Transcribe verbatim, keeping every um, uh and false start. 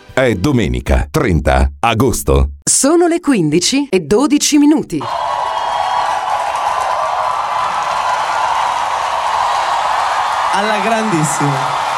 È domenica trenta agosto. Sono le quindici e dodici minuti. Alla grandissima.